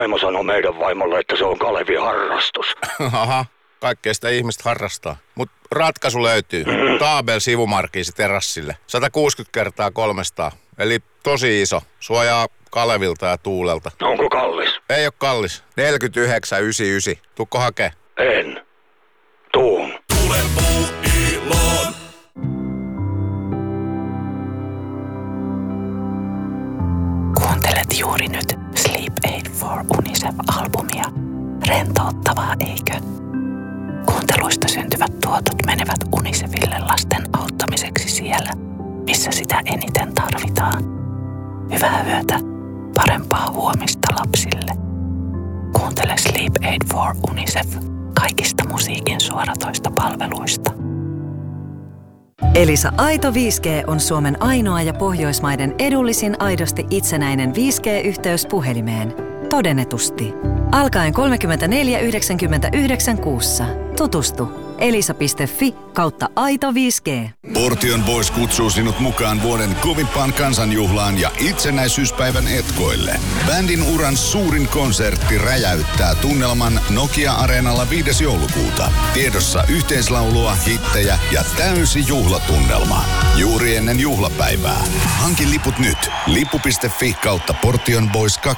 Emo sanoi meidän vaimolle, että se on Kalevin harrastus. Aha, kaikkea sitä ihmistä harrastaa. Mut ratkaisu löytyy. Taabel sivumarkiisi terassille. 160 kertaa 300. Eli tosi iso. Suojaa Kalevilta ja tuulelta. Onko kallis? Ei oo kallis. 49,99. Tuukko hakee? En. Tuun. Tule Puuiloon. Kuuntelet juuri nyt Sleep Aid for UNICEF-albumia. Rentouttavaa, eikö? Kuunteluista syntyvät tuotot menevät UNICEFille lasten auttamiseksi siellä, missä sitä eniten tarvitaan. Hyvää yötä, parempaa huomista lapsille. Kuuntele Sleep Aid for UNICEF kaikista musiikin suoratoista palveluista. Elisa Aito 5G on Suomen ainoa ja Pohjoismaiden edullisin aidosti itsenäinen 5G-yhteys puhelimeen. Todennetusti. Alkaen 34,99 kuussa. Tutustu elisa.fi/Aito 5G. Portion Boys kutsuu sinut mukaan vuoden kovimpaan kansanjuhlaan ja itsenäisyyspäivän etkoille. Bändin uran suurin konsertti räjäyttää tunnelman Nokia-areenalla 5. joulukuuta. Tiedossa yhteislaulua, hittejä ja täysi juhlatunnelma. Juuri ennen juhlapäivää. Hanki liput nyt. Lippu.fi/Portion Boys 20